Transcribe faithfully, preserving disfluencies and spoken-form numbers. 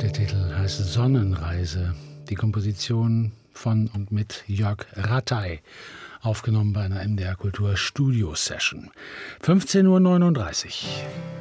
Der Titel heißt Sonnenreise. Die Komposition von und mit Jörg Rattay, aufgenommen bei einer M D R Kultur Studio Session. fünfzehn Uhr neununddreißig.